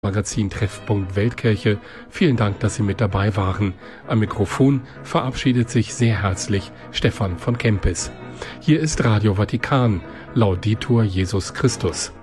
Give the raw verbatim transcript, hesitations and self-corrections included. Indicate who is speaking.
Speaker 1: Magazin Treffpunkt Weltkirche. Vielen Dank, dass Sie mit dabei waren. Am Mikrofon verabschiedet sich sehr herzlich Stefan von Kempis. Hier ist Radio Vatikan. Laudetur Jesus Christus.